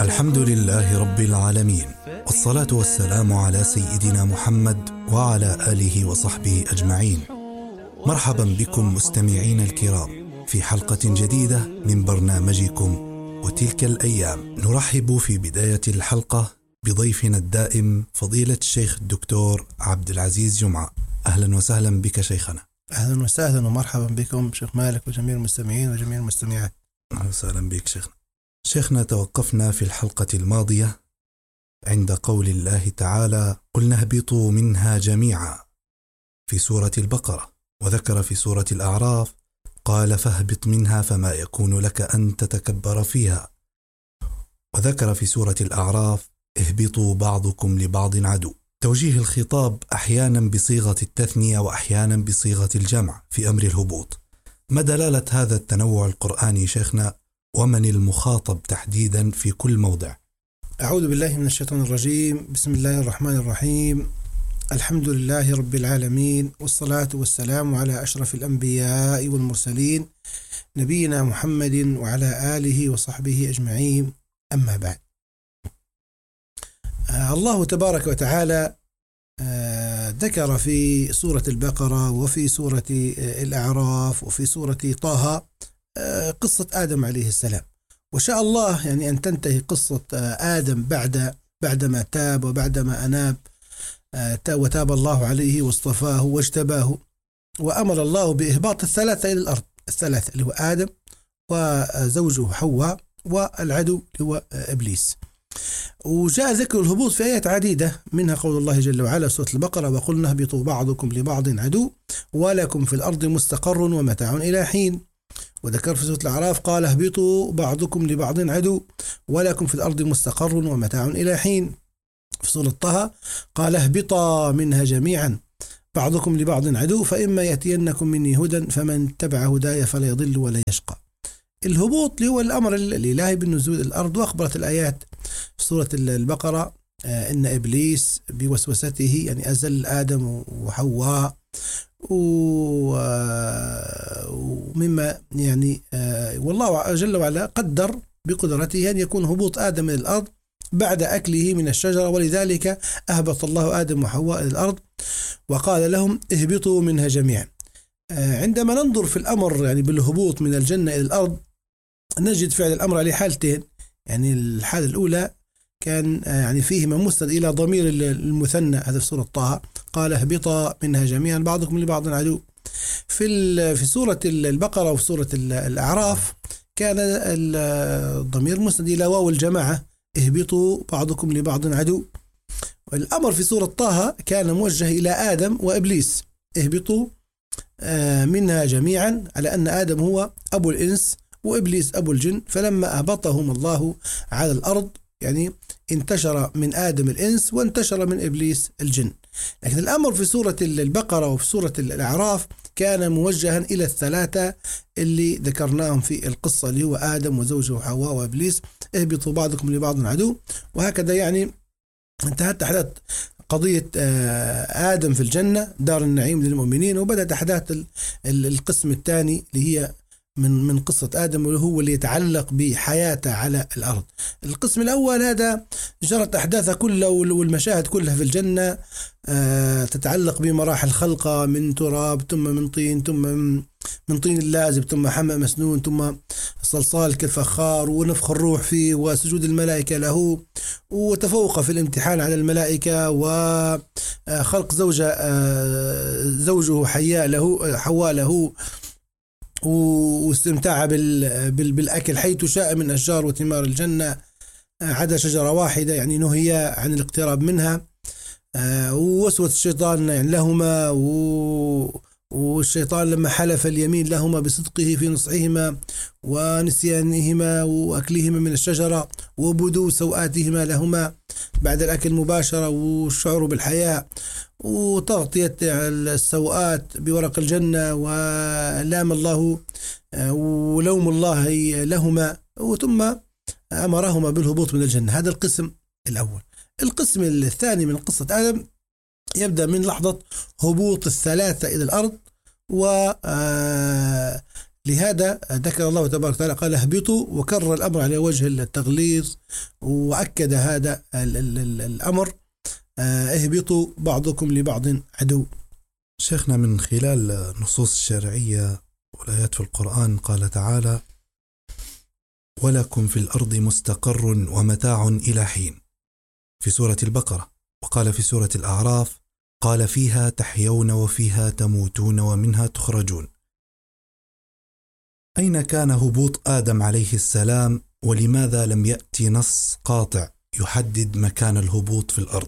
الحمد لله رب العالمين، والصلاة والسلام على سيدنا محمد وعلى آله وصحبه أجمعين. مرحبا بكم مستمعين الكرام في حلقة جديدة من برنامجكم وتلك الأيام. نرحب في بداية الحلقة بضيفنا الدائم فضيلة الشيخ الدكتور عبد العزيز جمعة. أهلا وسهلا بك شيخنا. أهلا وسهلا ومرحبا بكم شيخ مالك وجميع المستمعين وجميع المستمعات. أهلا وسهلا بك شيخنا. توقفنا في الحلقة الماضية عند قول الله تعالى: قلنا اهبطوا منها جميعا في سورة البقرة، وذكر في سورة الأعراف قال: فاهبط منها فما يكون لك أن تتكبر فيها، وذكر في سورة الأعراف: اهبطوا بعضكم لبعض عدو. توجيه الخطاب أحيانا بصيغة التثنية وأحيانا بصيغة الجمع في أمر الهبوط. ما دلالة هذا التنوع القرآني شيخنا، ومن المخاطب تحديدا في كل موضع؟ أعوذ بالله من الشيطان الرجيم. بسم الله الرحمن الرحيم. الحمد لله رب العالمين، والصلاة والسلام على أشرف الأنبياء والمرسلين نبينا محمد وعلى آله وصحبه أجمعين، أما بعد. الله تبارك وتعالى ذكر في سورة البقرة وفي سورة الأعراف وفي سورة طه قصة آدم عليه السلام، وشاء الله يعني أن تنتهي قصة آدم بعدما تاب وبعدما أناب، وتاب الله عليه واصطفاه واجتباه، وأمر الله بإهباط الثلاثة إلى الأرض، الثلاثة اللي هو آدم وزوجه حواء والعدو اللي هو إبليس. وجاء ذكر الهبوط في آيات عديدة، منها قول الله جل وعلا في سورة البقرة: وقلنا اهبطوا بعضكم لبعض عدو ولكم في الأرض مستقر ومتاع إلى حين. وذكر في سورة الأعراف قال: اهبطوا بعضكم لبعض عدو ولكم في الأرض مستقر ومتاع إلى حين. في سورة طه قال: اهبطا منها جميعا بعضكم لبعض عدو فإما يأتينكم مني هدى فمن تبع هداي فلا يضل ولا يشقى. الهبوط اللي هو الأمر الإلهي بالنزول الأرض. وأخبرت الآيات في سورة البقرة إن إبليس بوسوسته يعني أزل آدم وحواء، ومما يعني والله جل وعلا قدر بقدرته أن يكون هبوط آدم إلى الأرض بعد أكله من الشجرة، ولذلك أهبط الله آدم وحواء إلى الأرض وقال لهم: اهبطوا منها جميعا. عندما ننظر في الأمر يعني بالهبوط من الجنة إلى الأرض نجد فعل الأمر عليه حالتين. يعني الحالة الأولى كان يعني فيهما مسند إلى ضمير المثنى، هذا في سورة طه قال: اهبطا منها جميعا بعضكم لبعض عدو. في سورة البقرة وفي سورة الأعراف كان الضمير مسند إلى واو الجماعة: اهبطوا بعضكم لبعض عدو. والأمر في سورة طه كان موجه إلى آدم وإبليس: اهبطوا منها جميعا، على أن آدم هو أبو الإنس وإبليس أبو الجن، فلما أهبطهم الله على الأرض يعني انتشر من آدم الإنس وانتشر من إبليس الجن. لكن الأمر في سورة البقرة وفي سورة الأعراف كان موجها إلى الثلاثة اللي ذكرناهم في القصة، اللي هو آدم وزوجه حواء وإبليس: اهبطوا بعضكم لبعض عدو. وهكذا يعني انتهت أحداث قضية آدم في الجنة دار النعيم للمؤمنين، وبدأت أحداث القسم الثاني اللي هي من قصة آدم، وهو اللي يتعلق بحياته على الأرض. القسم الأول هذا جرت أحداثه كلها والمشاهد كلها في الجنة تتعلق بمراحل خلقه من تراب، ثم من طين، ثم من طين اللازب، ثم حمأ مسنون، ثم صلصال كالفخار، ونفخ الروح فيه، وسجود الملائكة له، وتفوق في الامتحان على الملائكة، وخلق زوجه حواء له، واستمتاع بالأكل حيث شاء من أشجار وثمار الجنة عدا شجرة واحدة يعني نهي عن الاقتراب منها. ووسوس الشيطان يعني لهما، والشيطان لما حلف اليمين لهما بصدقه في نصحهما ونسيانهما وأكلهما من الشجرة وبدو سوآتهما لهما بعد الأكل مباشرة، والشعور بالحياة، وتغطية السوآت بورق الجنة، ولام الله ولوم الله لهما، وثم أمرهما بالهبوط من الجنة. هذا القسم الأول. القسم الثاني من قصة آدم يبدأ من لحظة هبوط الثلاثة إلى الأرض، لهذا ذكر الله تبارك وتعالى قال اهبطوا، وكرر الأمر على وجه التغليظ، وأكد هذا الأمر اهبطوا بعضكم لبعض عدو. شيخنا، من خلال النصوص الشرعية والآيات في القرآن قال تعالى: ولكم في الأرض مستقر ومتاع إلى حين، في سورة البقرة. وقال في سورة الأعراف: قال فيها تحيون وفيها تموتون ومنها تخرجون. أين كان هبوط آدم عليه السلام، ولماذا لم يأتي نص قاطع يحدد مكان الهبوط في الأرض؟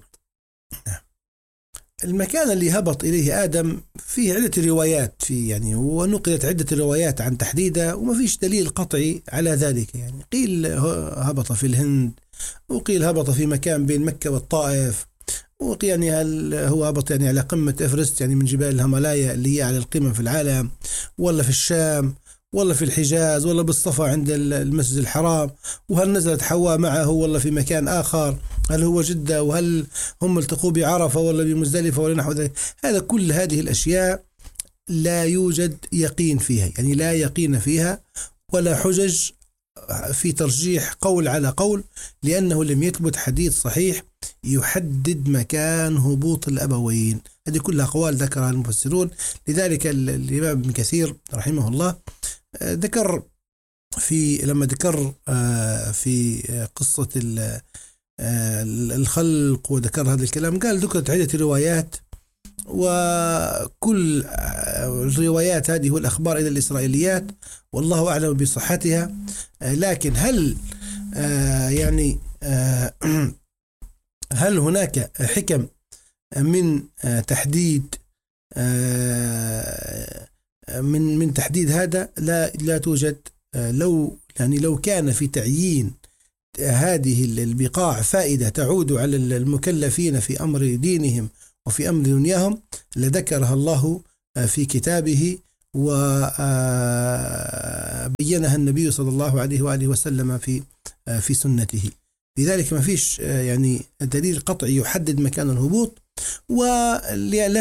المكان اللي هبط إليه آدم فيه عدة روايات، ونقلت عدة روايات عن تحديده، وما فيش دليل قطعي على ذلك. قيل هبط في الهند، وقيل هبط في مكان بين مكة والطائف، وقيل هل هو هبط على قمة إفرست من جبال الهيمالايا اللي هي على القمم في العالم، ولا في الشام، ولا في الحجاز، ولا بالصفا عند المسجد الحرام، وهل نزلت حواء معه ولا في مكان آخر، هل هو جدة، وهل هم التقوا بعرفة ولا بمزدلفة ولا نحو ذلك. كل هذه الأشياء لا يوجد يقين فيها، لا يقين فيها ولا حجج في ترجيح قول على قول، لأنه لم يثبت حديث صحيح يحدد مكان هبوط الأبوين. هذه كلها أقوال ذكرها المفسرون. لذلك الإمام ابن كثير رحمه الله ذكر لما ذكر في قصة الخلق، وذكر هذا الكلام، قال ذكرت عدة روايات، وكل الروايات هذه والأخبار إلى الإسرائيليات، والله أعلم بصحتها. لكن هل هناك حكم من تحديد من تحديد هذا؟ لا توجد. لو كان في تعيين هذه البقاع فائدة تعود على المكلفين في أمر دينهم وفي أمر دنياهم لذكرها الله في كتابه، وبينها النبي صلى الله عليه وآله وسلم في سنته. لذلك ما فيش دليل قطعي يحدد مكان الهبوط، ولا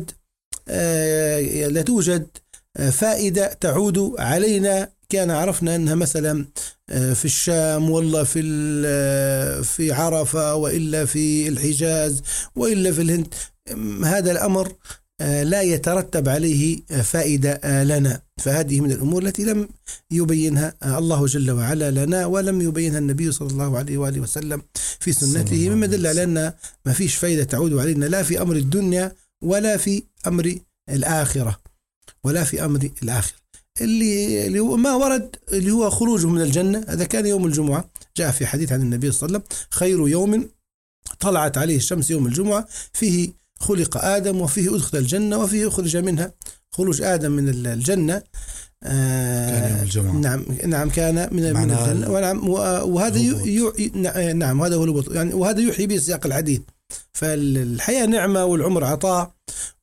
توجد فائدة تعود علينا. كان عرفنا أنها مثلا في الشام، ولا في عرفة، وإلا في الحجاز، وإلا في الهند. هذا الأمر لا يترتب عليه فائدة لنا. فهذه من الأمور التي لم يبينها الله جل وعلا لنا، ولم يبينها النبي صلى الله عليه وآله وسلم في سنته، مما دل على أن ما فيش فائدة تعود علينا لا في أمر الدنيا ولا في أمر الآخرة. اللي هو ما ورد، اللي هو خروجه من الجنة، هذا كان يوم الجمعة. جاء في حديث عن النبي صلى الله عليه وسلم: خير يوم طلعت عليه الشمس يوم الجمعة، فيه خلق آدم، وفيه أدخل الجنة، وفيه أخرج منها. خروج آدم من الجنة كان يوم الجمعة. نعم كان من الجنة. وهذا نعم هذا هو الهبوط، وهذا يحيي به سياق الحديث. فالحياة نعمة والعمر عطاء،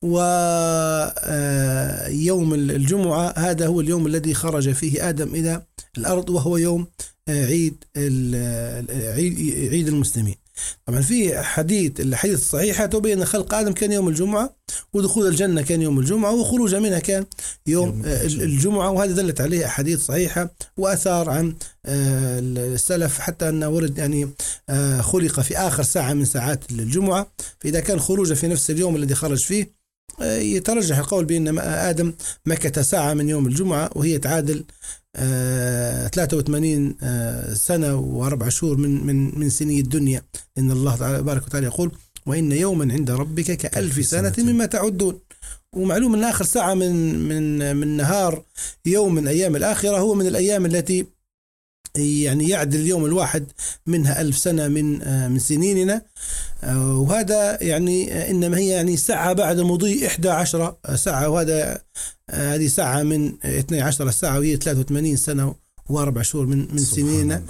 ويوم الجمعة هذا هو اليوم الذي خرج فيه آدم إلى الأرض، وهو يوم عيد المسلمين. طبعا في الحديث الصحيحة تبين خلق آدم كان يوم الجمعة، ودخول الجنة كان يوم الجمعة، وخروج منها كان يوم الجمعة. وهذا دلت عليه أحاديث صحيحة وأثار عن السلف، حتى أنه ورد خلق في آخر ساعة من ساعات الجمعة. فإذا كان خروجه في نفس اليوم الذي خرج فيه، يترجح القول بأن آدم مكث ساعة من يوم الجمعة، وهي تعادل 83 سنة و4 شهور من سني الدنيا. إن الله تعالى بارك وتعالى يقول: وإن يوما عند ربك كألف سنة مما تعدون. ومعلوم أن آخر ساعة من نهار يوم من أيام الآخرة هو من الأيام التي يعدل اليوم الواحد منها 1000 سنة من سنيننا. وهذا إنما هي ساعة بعد مضي 11 ساعة، وهذا هذه ساعة من 12 ساعة، وهي 83 سنة و4 شهور من سنيننا.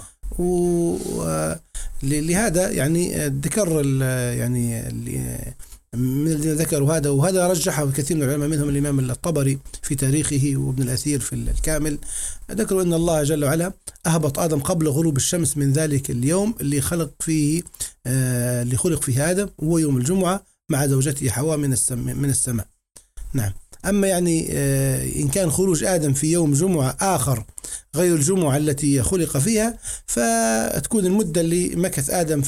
ولهذا ذكر من الذين ذكروا هذا، وهذا رجحه كثير من العلماء، منهم الإمام الطبري في تاريخه، وابن الأثير في الكامل، ذكروا أن الله جل وعلا أهبط آدم قبل غروب الشمس من ذلك اليوم اللي خلق فيه آدم، وهو يوم الجمعة، مع زوجته حواء من السماء. نعم، أما يعني إن كان خروج آدم في يوم جمعة آخر غير الجمعة التي خلق فيها، فتكون المدة اللي مكث آدم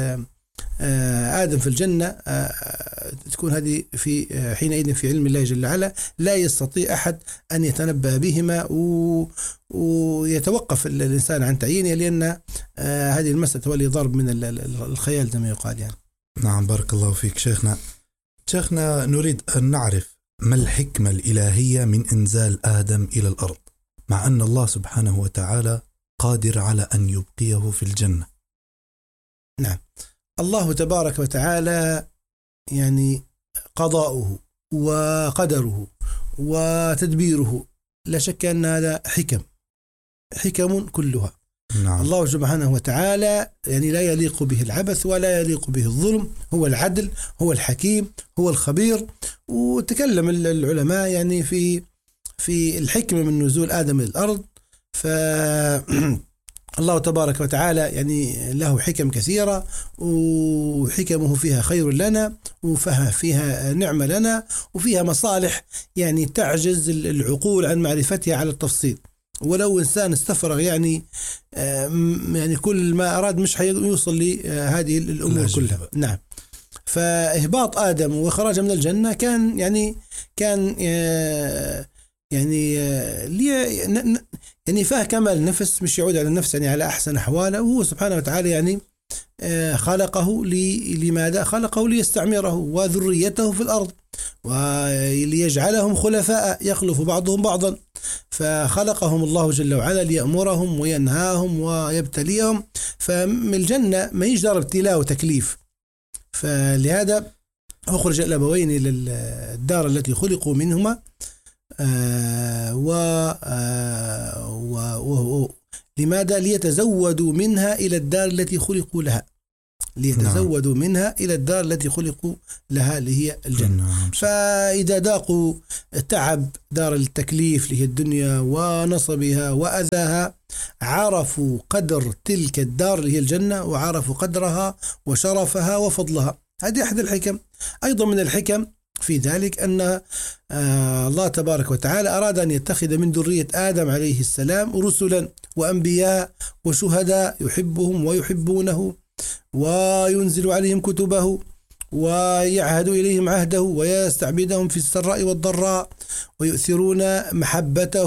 في الجنة تكون هذه في حينئذ في علم الله جل وعلا، لا يستطيع أحد أن يتنبأ بهما ويتوقف الإنسان عن تعيينه، لأن هذه المسألة تولي ضرب من الخيال زي ما يقال يعني. نعم بارك الله فيك شيخنا نريد أن نعرف ما الحكمة الإلهية من إنزال آدم إلى الأرض، مع أن الله سبحانه وتعالى قادر على أن يبقيه في الجنة. نعم، الله تبارك وتعالى يعني قضاؤه وقدره وتدبيره لا شك أن هذا حكم كلها. نعم. الله سبحانه وتعالى يعني لا يليق به العبث ولا يليق به الظلم، هو العدل، هو الحكيم، هو الخبير. وتكلم العلماء يعني في الحكمة من نزول آدم إلى الأرض، الله تبارك وتعالى يعني له حكم كثيرة، وحكمه فيها خير لنا، وفيها نعمة لنا، وفيها مصالح يعني تعجز العقول عن معرفتها على التفصيل. ولو إنسان استفرغ يعني كل ما أراد مش حيوصل لهذه الأمور كلها. نعم. فإهباط آدم وإخراجه من الجنة كان يعني فيه كمال نفس، مش يعود على النفس يعني على أحسن أحواله. وهو سبحانه وتعالى يعني خلقه لماذا؟ خلقه ليستعمره وذريته في الأرض وليجعلهم خلفاء يخلف بعضهم بعضا. فخلقهم الله جل وعلا ليأمرهم وينهاهم ويبتليهم، فمن الجنة ما يجدر ابتلاء وتكليف. فلهذا أخرج الأبوين إلى الدار التي خلقوا منهما، لماذا؟ ليتزودوا منها إلى الدار التي خلقوا لها، ليتزودوا منها إلى الدار التي خلقوا لها اللي هي الجنة. فإذا ذاقوا تعب دار التكليف اللي هي الدنيا ونصبها وأذاها، عرفوا قدر تلك الدار اللي هي الجنة، وعرفوا قدرها وشرفها وفضلها. هذه أحد الحكم. أيضا من الحكم في ذلك أن الله تبارك وتعالى أراد أن يتخذ من ذرية آدم عليه السلام رسلا وأنبياء وشهداء يحبهم ويحبونه، وينزل عليهم كتبه ويعهد إليهم عهده ويستعبدهم في السراء والضراء، ويؤثرون محبته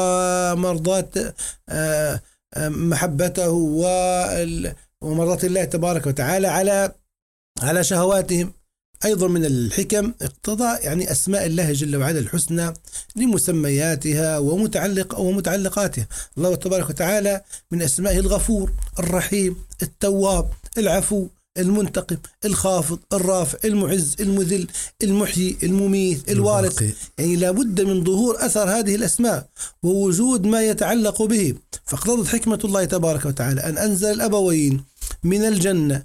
ومرضات الله تبارك وتعالى على شهواتهم. أيضا من الحكم اقتضاء يعني أسماء الله جل وعلا الحسنى لمسمياتها ومتعلقاتها. الله تبارك وتعالى من أسمائه الغفور، الرحيم، التواب، العفو، المنتقم، الخافض، الرافع، المعز، المذل، المحيي، المميت، الوارث. يعني لابد من ظهور أثر هذه الأسماء ووجود ما يتعلق به. فاقتضت حكمة الله تبارك وتعالى أن أنزل الأبوين من الجنة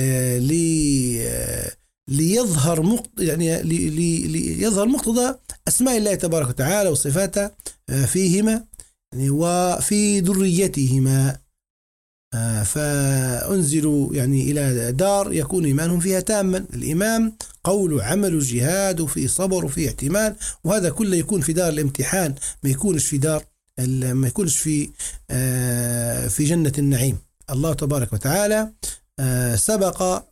ليظهر ليظهر مقتضى أسماء الله تبارك وتعالى وصفاته فيهما يعني وفي ذريتهما. فأنزلوا يعني إلى دار يكون إيمانهم فيها تاما. الإيمان قول وعمل وجهاد وفي صبر وفي احتمال، وهذا كله يكون في دار الامتحان، ما يكونش في جنة النعيم. الله تبارك وتعالى سبق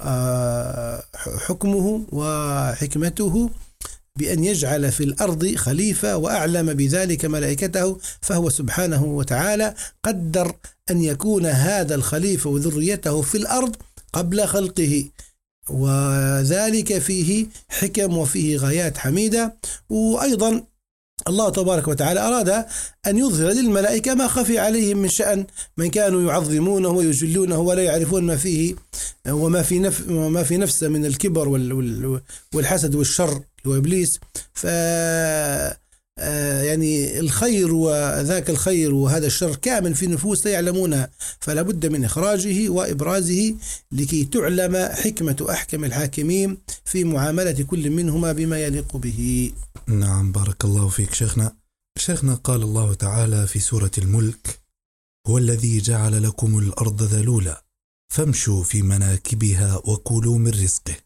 حكمه وحكمته بأن يجعل في الأرض خليفة، وأعلم بذلك ملائكته، فهو سبحانه وتعالى قدر أن يكون هذا الخليفة وذريته في الأرض قبل خلقه، وذلك فيه حكم وفيه غايات حميدة. وأيضا الله تبارك وتعالى أراد أن يظهر للملائكة ما خفي عليهم من شأن من كانوا يعظمونه ويجلونه ولا يعرفون ما فيه وما في نفسه من الكبر والحسد والشر وإبليس. يعني الخير وذاك الخير وهذا الشر كامن في نفوس يعلمونها، فلا بد من إخراجه وإبرازه لكي تعلم حكمة أحكم الحاكمين في معاملة كل منهما بما يليق به. نعم بارك الله فيك شيخنا قال الله تعالى في سورة الملك: هو الذي جعل لكم الأرض ذلولا فامشوا في مناكبها وكلوا من رزقه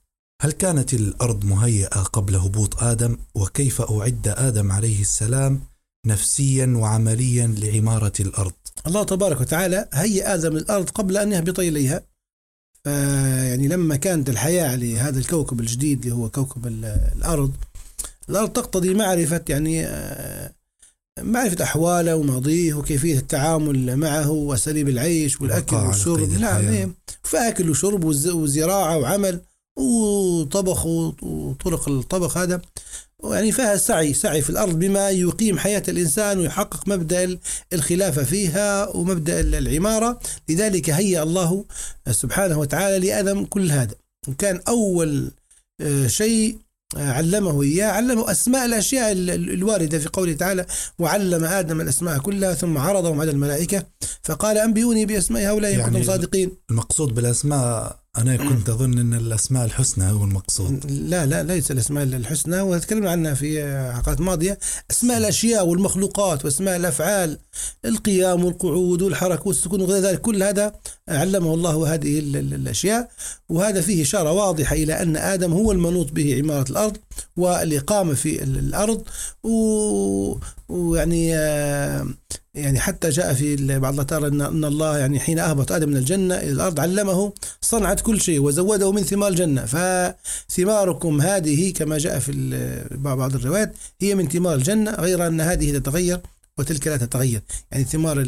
هل كانت الأرض مهيئة قبل هبوط آدم؟ وكيف أعد آدم عليه السلام نفسيا وعمليا لعمارة الأرض؟ الله تبارك وتعالى هيئ آدم الأرض قبل أن يهبط إليها. يعني لما كانت الحياة على هذا الكوكب الجديد اللي هو كوكب الأرض تقتضي معرفة يعني معرفة أحواله وماضيه وكيفية التعامل معه وأساليب العيش والأكل والشرب. نعم، فأكل وشرب وزراعة وعمل وطبخ وطرق الطبخ. هذا يعني فيها سعي في الأرض بما يقيم حياة الإنسان ويحقق مبدأ الخلافة فيها ومبدأ العمارة. لذلك هيأ الله سبحانه وتعالى لآدم كل هذا. وكان أول شيء علمه إياه، علمه أسماء الأشياء الواردة في قوله تعالى: وعلم آدم الأسماء كلها ثم عرضهم على الملائكة فقال أنبئوني بأسماء هؤلاء إن كنتم صادقين. المقصود بالأسماء أنا كنت أظن أن الأسماء الحسنى هو المقصود. لا ليس الأسماء الحسنى، وتكلمنا عنها في حلقات ماضية. أسماء الأشياء والمخلوقات وأسماء الأفعال، القيام والقعود والحركة والسكون وغير ذلك، كل هذا علمه الله هذه الأشياء. وهذا فيه إشارة واضحة إلى أن آدم هو المنوط به عمارة الأرض والإقامة في الأرض. ويعني يعني حتى جاء في بعض الآثار أن الله يعني حين أهبط آدم من الجنة إلى الأرض علمه صنعة كل شيء وزوده من ثمار الجنة. فثماركم هذه كما جاء في بعض الروايات هي من ثمار الجنة، غير أن هذه تتغير وتلك لا تتغير. يعني ثمار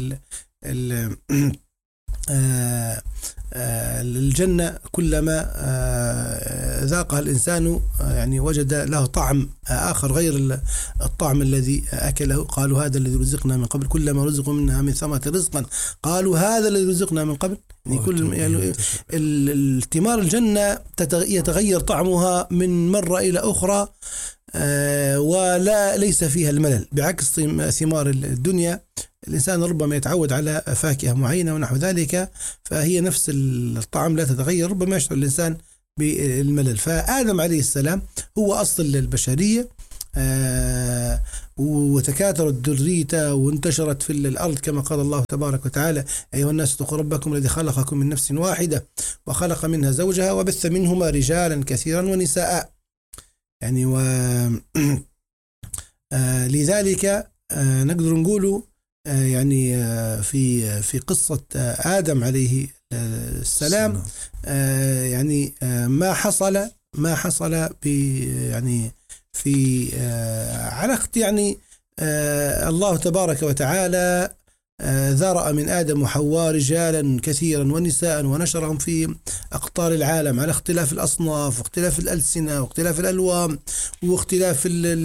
الجنة كلما ذاقها الإنسان يعني وجد له طعم آخر غير الطعم الذي أكله. قالوا هذا الذي رزقنا من قبل، كلما رزقوا منها من ثمرة رزقا قالوا هذا الذي رزقنا من قبل. يعني كل يعني الثمار الجنة يتغير طعمها من مرة إلى أخرى، ولا ليس فيها الملل، بعكس ثمار الدنيا الإنسان ربما يتعود على فاكهة معينة ونحو ذلك، فهي نفس الطعم لا تتغير، ربما يشعر الإنسان بالملل. فآدم عليه السلام هو أصل البشرية، وتكاثرت ذريته وانتشرت في الأرض كما قال الله تبارك وتعالى: أيها الناس اتقوا ربكم الذي خلقكم من نفس واحدة وخلق منها زوجها وبث منهما رجالا كثيرا ونساء. يعني لذلك نقدر نقول يعني في قصة آدم عليه السلام يعني ما حصل يعني في على يعني الله تبارك وتعالى ذرأ من آدم وحواء رجالا كثيرا ونساء ونشرهم في أقطار العالم على اختلاف الأصناف واختلاف الألسنة واختلاف الألوان واختلاف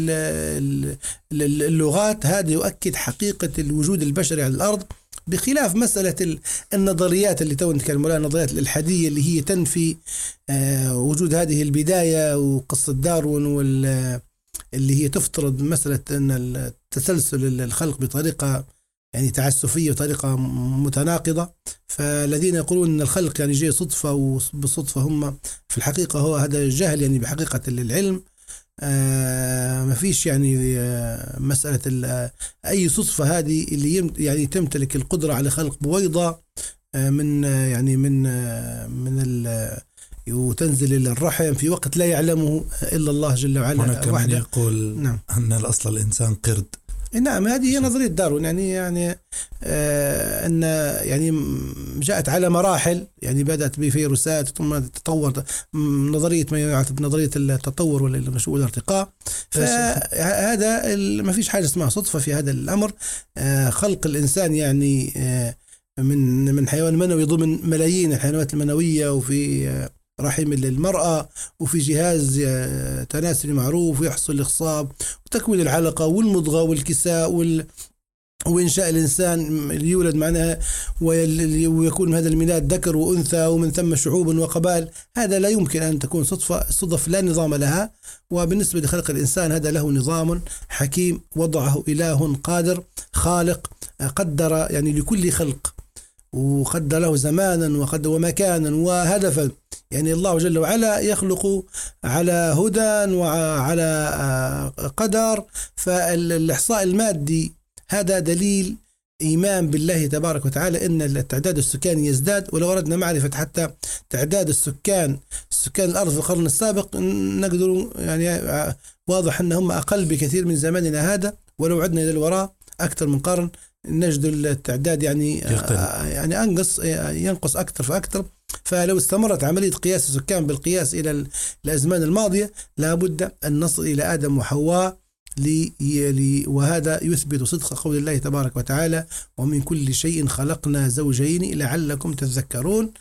اللغات. هذا يؤكد حقيقة الوجود البشري على الأرض، بخلاف مسألة النظريات اللي تو نتكلم عليها، النظريات الإلحادية اللي هي تنفي وجود هذه البداية، وقصة داروين اللي هي تفترض مسألة أن التسلسل الخلق بطريقة يعني تعسفية وطريقة متناقضة. فالذين يقولون أن الخلق يعني جاي صدفة وبالصدفة هم في الحقيقة هو هذا جهل يعني بحقيقة العلم. ما فيش يعني مسألة أي صدفة هذه اللي يعني تمتلك القدرة على خلق بويضة من يعني من وتنزل إلى الرحم في وقت لا يعلمه إلا الله جل وعلا. هناك من يقول نعم أن الأصل الإنسان قرد. نعم، هذه هي نظرية داروين. يعني أن يعني جاءت على مراحل، يعني بدأت بفيروسات ثم تطور نظرية ما يعرف بنظرية التطور والارتقاء. فهذا ما فيش حاجة اسمها صدفة في هذا الأمر. خلق الإنسان يعني من حيوان منوي ضمن ملايين الحيوانات المنوية، وفي رحم المرأة، وفي جهاز تناسلي معروف، ويحصل الإخصاب وتكوين العلقة والمضغة والكساء وإنشاء الإنسان اللي يولد معناها، ويكون هذا الميلاد ذكر وأنثى، ومن ثم شعوب وقبائل. هذا لا يمكن أن تكون صدفة. الصدف لا نظام لها. وبالنسبة لخلق الإنسان هذا له نظام حكيم وضعه إله قادر خالق، قدر يعني لكل خلق، وقدر له زمانا وقدر ومكانا وهدفا. يعني الله جل وعلا يخلق على هدى وعلى قدر. فالإحصاء المادي هذا دليل إيمان بالله تبارك وتعالى أن التعداد السكاني يزداد. ولو أردنا معرفة حتى تعداد سكان الأرض في القرن السابق نقدر يعني واضح أنهم أقل بكثير من زماننا هذا، ولو عدنا إلى الوراء أكثر من قرن نجد التعداد يعني ينقص أكثر فأكثر. فلو استمرت عملية قياس السكان بالقياس إلى الأزمان الماضية لابد أن نصل إلى آدم وحواء وهذا يثبت صدق قول الله تبارك وتعالى: ومن كل شيء خلقنا زوجين لعلكم تذكرون.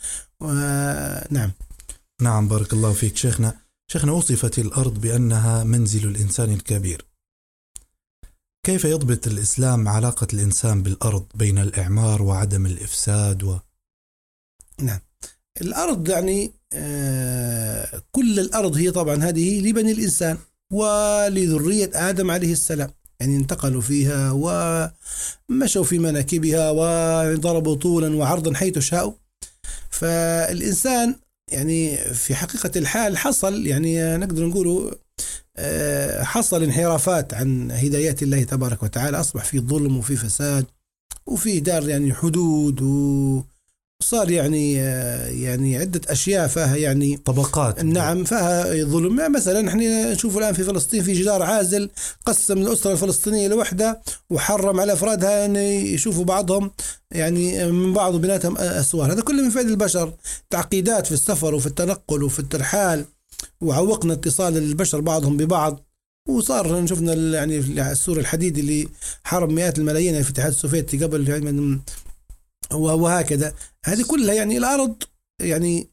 نعم بارك الله فيك شيخنا. وصفت الأرض بأنها منزل الإنسان الكبير. كيف يضبط الإسلام علاقة الإنسان بالأرض بين الإعمار وعدم الإفساد نعم، الأرض يعني كل الأرض هي طبعا هذه لبني الإنسان ولذرية آدم عليه السلام، يعني انتقلوا فيها ومشوا في مناكبها وضربوا طولا وعرضا حيث شاءوا. فالإنسان يعني في حقيقة الحال حصل يعني نقدر نقول حصل انحرافات عن هدايات الله تبارك وتعالى، أصبح في ظلم وفي فساد وفي دار يعني حدود وصار يعني عدة أشياء فيها يعني طبقات. نعم فيها ظلم. مثلا نحن نشوف الآن في فلسطين في جدار عازل قسم الأسرة الفلسطينية لوحدة وحرم على أفرادها أن يشوفوا بعضهم يعني من بعض وبيناتهم أسوار. هذا كله من فعل البشر، تعقيدات في السفر وفي التنقل وفي الترحال، وعوقنا اتصال البشر بعضهم ببعض. وصار شفنا يعني السور الحديد اللي حرم مئات الملايين في الاتحاد السوفيتي قبل وهكذا. هذه كلها يعني الأرض يعني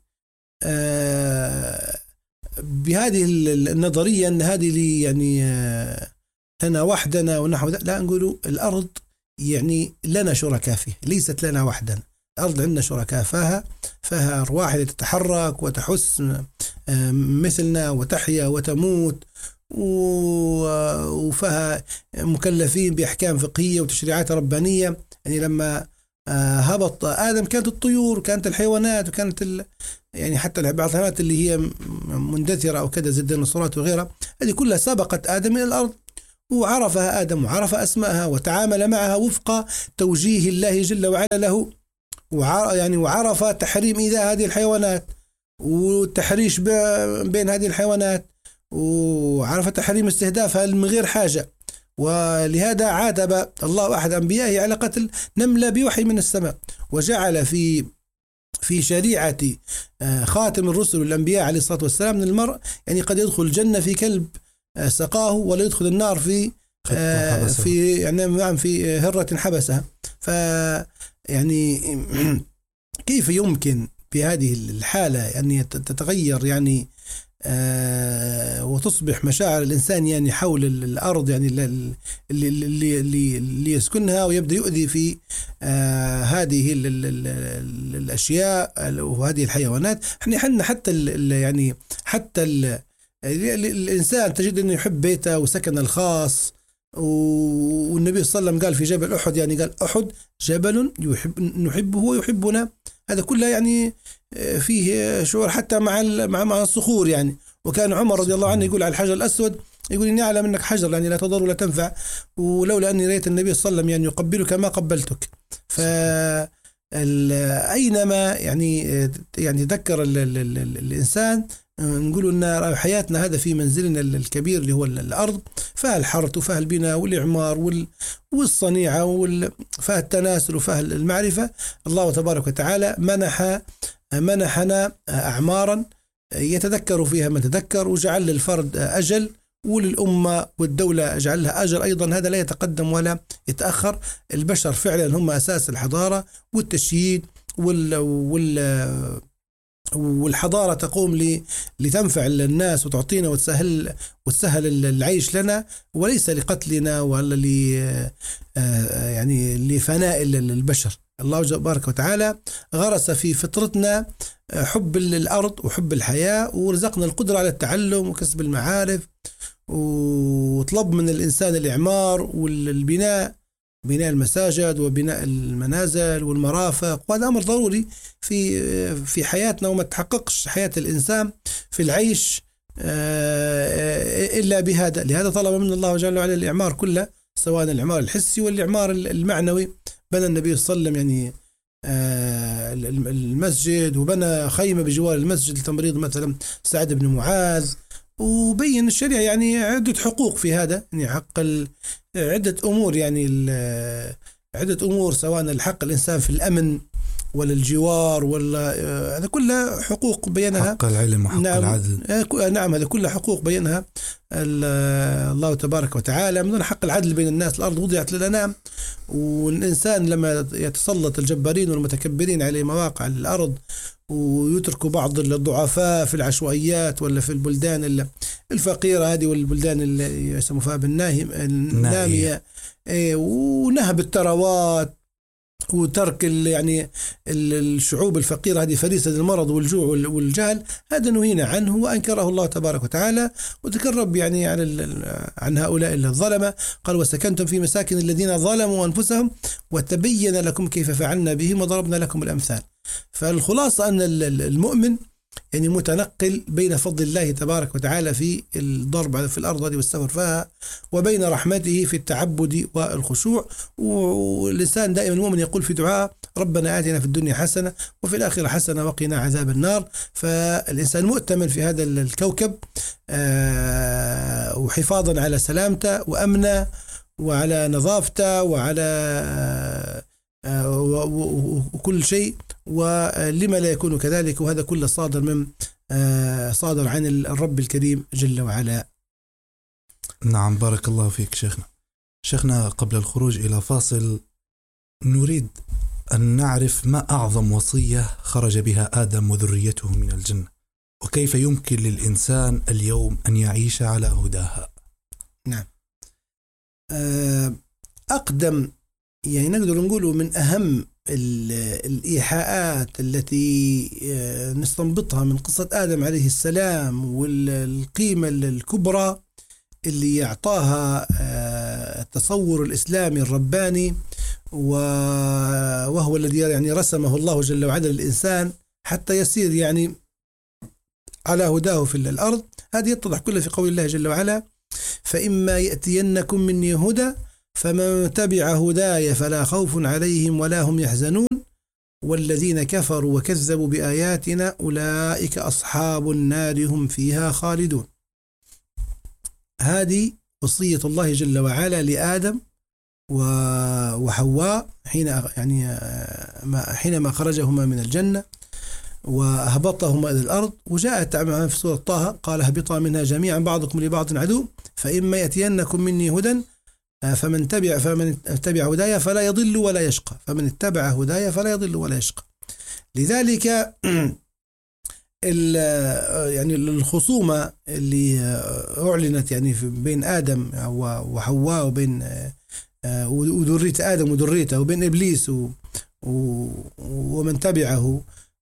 بهذه النظرية أن هذه يعني لنا وحدنا ونحو لا نقولوا الأرض يعني لنا شركاء فيه، ليست لنا وحدنا. الأرض عندنا شركاء فيها أرواح تتحرك وتحس مثلنا وتحيا وتموت، وفيها مكلفين بأحكام فقهية وتشريعات ربانية. يعني لما هبط آدم كانت الطيور وكانت الحيوانات وكانت يعني حتى بعض الحيوانات اللي هي مندثرة أو كذا زي الديناصورات وغيرها، هذه كلها سبقت آدم إلى الأرض وعرفها آدم وعرف أسماءها وتعامل معها وفق توجيه الله جل وعلا له، وعرف تحريم إيذاء هذه الحيوانات والتحريش بين هذه الحيوانات، وعرف تحريم استهدافها من غير حاجة. ولهذا عاتب الله أحد أنبيائه على قتل نملة بوحي من السماء، وجعل في شريعة خاتم الرسل والأنبياء عليه الصلاة والسلام من المرء يعني قد يدخل الجنة في كلب سقاه ولا يدخل النار في هرة حبسها. يعني كيف يمكن بهذه الحالة يعني تتغير يعني وتصبح مشاعر الإنسان يعني حول الأرض يعني اللي يسكنها، ويبدأ يؤذي في هذه الأشياء وهذه الحيوانات. احنا حتى الإنسان تجد أنه يحب بيته وسكن الخاص. والنبي صلى الله عليه وسلم قال في جبل أحد يعني قال أحد جبل نحبه ويحبنا. هذا كله يعني فيه شعور حتى مع الصخور يعني. وكان عمر رضي الله عنه يقول على الحجر الأسود يقول إني أعلم أنك حجر يعني لا تضر ولا تنفع، ولولا أني رأيت النبي صلى الله عليه وسلم يعني يقبلك ما قبلتك. أينما يعني ذكر الإنسان نقول أن حياتنا هذا في منزلنا الكبير اللي هو الأرض، فيها الحرث وفيها البناء والإعمار والصنيعة وفيها التناسل وفيها المعرفة. الله تبارك وتعالى منحنا أعمارا يتذكر فيها من تذكر، وجعل للفرد أجل وللأمة والدولة أجعل لها أجل أيضا. هذا لا يتقدم ولا يتأخر. البشر فعلا هم أساس الحضارة والتشييد والحضارة تقوم لتنفع الناس وتعطينا وتسهل العيش لنا، وليس لقتلنا ولا يعني لفناء البشر. الله تبارك وتعالى غرس في فطرتنا حب الأرض وحب الحياة، ورزقنا القدرة على التعلم وكسب المعارف، وطلب من الإنسان الإعمار والبناء، بناء المساجد وبناء المنازل والمرافق. وهذا أمر ضروري في حياتنا، وما تحققش حياة الإنسان في العيش إلا بهذا. لهذا طلب من الله جل وعلا الإعمار كله، سواء الإعمار الحسي والإعمار المعنوي. بنى النبي صلى الله عليه وسلم يعني المسجد، وبنى خيمة بجوار المسجد لتمريض مثلا سعد بن معاذ، وبين الشريعة يعني عدة حقوق في هذا، يعني حق عدة أمور، يعني عدة أمور، سواء الحق الإنسان في الأمن ولا الجوار ولا هذا كلها حقوق بينها، حق العلم وحق نعم العدل. نعم هذا كلها حقوق بينها الله تبارك وتعالى. من حق العدل بين الناس، الأرض وضعت للأنام، والإنسان لما يتسلط الجبارين والمتكبرين عليه مواقع الأرض ويتركوا بعض الضعفاء في العشوائيات ولا في البلدان الفقيرة هذه والبلدان اللي يسموها فيها بالنامية، ونهب الثروات وترك يعني الشعوب الفقيرة هذه فريسة المرض والجوع والجهل، هذا نهينا عنه وأنكره الله تبارك وتعالى وتكرب يعني عن هؤلاء الظلمة. قال وسكنتم في مساكن الذين ظلموا أنفسهم وتبين لكم كيف فعلنا بهم وضربنا لكم الأمثال. فالخلاصة أن المؤمن يعني متنقل بين فضل الله تبارك وتعالى في الضرب في الأرض والسفر فيها، وبين رحمته في التعبد والخشوع. والإنسان دائما المؤمن يقول في دعاء ربنا آتنا في الدنيا حسنة وفي الآخرة حسنة وقنا عذاب النار. فالإنسان مؤتمن في هذا الكوكب وحفاظا على سلامته وأمنه وعلى نظافته وعلى وكل شيء، ولما لا يكون كذلك، وهذا كله صادر عن الرب الكريم جل وعلا. نعم بارك الله فيك شيخنا. قبل الخروج إلى فاصل نريد أن نعرف ما أعظم وصية خرج بها آدم وذريته من الجنة، وكيف يمكن للإنسان اليوم أن يعيش على هداها. نعم، أقدم يعني نقدر نقوله من أهم الإيحاءات التي نستنبطها من قصة آدم عليه السلام، والقيمة الكبرى اللي يعطاها التصور الإسلامي الرباني، وهو الذي يعني رسمه الله جل وعلا للإنسان حتى يسير يعني على هداه في الأرض. هذه يتضح كله في قول الله جل وعلا فإما يأتينكم مني هدى فمن تبع هداي فلا خوف عليهم ولا هم يحزنون والذين كفروا وكذبوا بآياتنا أولئك أصحاب النار هم فيها خالدون. هذه وصية الله جل وعلا لآدم وحواء حينما خرجهما من الجنة وهبطهما إلى الأرض. وجاءت في سورة طه قال اهبطا منها جميعا بعضكم لبعض عدو فإما يأتينكم مني هدى فمن تبع هدايا فلا يضل ولا يشقى، فمن اتبع هدايا فلا يضل ولا يشقى. لذلك يعني الخصومة اللي أعلنت يعني بين آدم وحواء وبين وذرية آدم وذريته وبين إبليس ومن تبعه،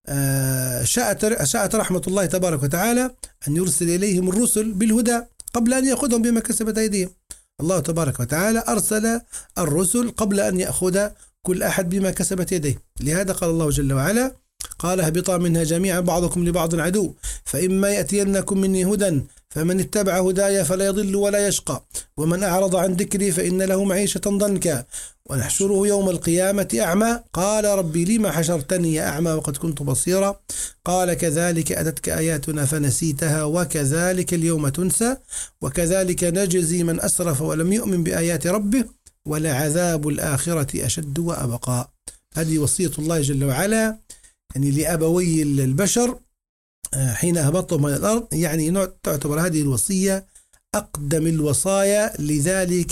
شاءت رحمة الله تبارك وتعالى أن يرسل إليهم الرسل بالهدى قبل أن يأخذهم بما كسبت أيديهم. الله تبارك وتعالى أرسل الرسل قبل أن يأخذ كل أحد بما كسبت يديه. لهذا قال الله جل وعلا قال اهبطا منها جميعا بعضكم لبعض عدو فإما يأتينكم مني هدى فمن اتبع هدايا فلا يضل ولا يشقى ومن أعرض عن ذكري فإن له معيشة ضنكا ونحشره يوم القيامة أعمى قال ربي لما حشرتني أعمى وقد كنت بصيرا قال كذلك أتتك آياتنا فنسيتها وكذلك اليوم تنسى وكذلك نجزي من أسرف ولم يؤمن بآيات ربه ولعذاب الآخرة أشد وأبقى. هذه وصية الله جل وعلا يعني لأبوي البشر حين أهبطهم من الأرض، يعني تعتبر هذه الوصية أقدم الوصايا. لذلك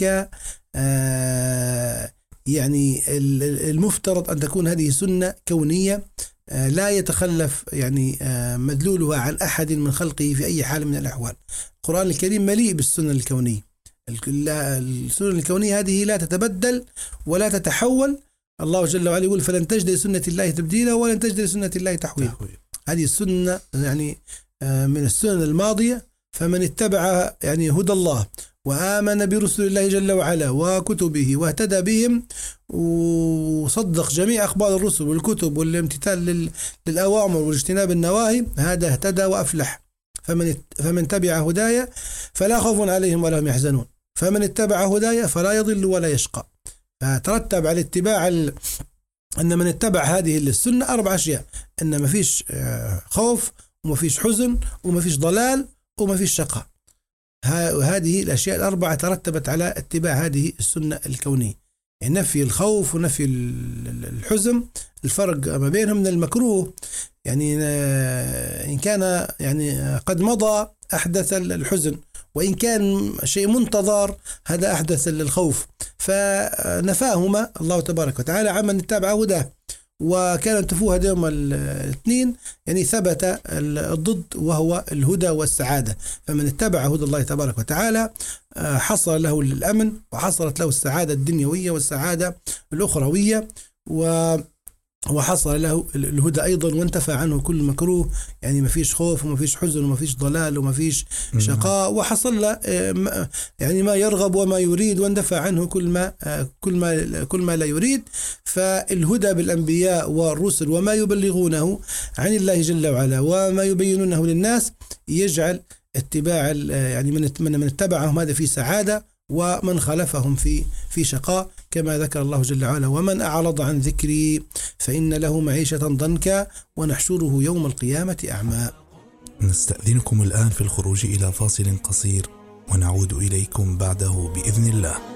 يعني المفترض أن تكون هذه سنة كونية لا يتخلف يعني مدلولها عن أحد من خلقه في أي حال من الأحوال. القرآن الكريم مليء بالسنة الكونية. السنة الكونية هذه لا تتبدل ولا تتحول. الله جل وعلا يقول فلن تجد لسنة الله تبديلا ولن تجد لسنة الله تحويلا. هذه السنة يعني من السنن الماضية. فمن اتبع يعني هدى الله وآمن برسل الله جل وعلا وكتبه واهتدى بهم وصدق جميع أخبار الرسل والكتب والامتثال للأوامر والاجتناب النواهي، هذا اهتدى وأفلح. فمن تبع هدايا فلا خوف عليهم ولا هم يحزنون فمن اتبع هدايا فلا يضل ولا يشقى. فترتب على اتباع أن من اتبع هذه السنة 4 أشياء: أن ما فيش خوف، وما فيش حزن، وما فيش ضلال، وما فيش شقاء. هذه الأشياء 4 ترتبت على اتباع هذه السنة الكونية، يعني نفي الخوف ونفي الحزن. الفرق ما بينهم من المكروه، يعني إن كان يعني قد مضى أحدث الحزن، وإن كان شيء منتظر هذا أحدث الخوف، فنفاهما الله تبارك وتعالى عمن اتبع هداه. وكان انتفوه هذهم الاثنين يعني ثبت الضد وهو الهدى والسعادة. فمن اتبع هدى الله تبارك وتعالى حصل له الأمن، وحصلت له السعادة الدنيوية والسعادة الأخروية، وحصل له الهدى أيضا، وانتفى عنه كل مكروه، يعني ما فيش خوف وما فيش حزن وما فيش ضلال وما فيش شقاء، وحصل له يعني ما يرغب وما يريد، واندفع عنه كل ما لا يريد. فالهدى بالأنبياء والرسل وما يبلغونه عن الله جل وعلا وما يبينونه للناس يجعل اتباع يعني من اتبعهم هذا في سعادة، ومن خالفهم في شقاء، كما ذكر الله جل وعلا: ومن أعرض عن ذكري فإن له معيشة ضنكا ونحشره يوم القيامة أعمى. نستأذنكم الآن في الخروج إلى فاصل قصير، ونعود إليكم بعده بإذن الله.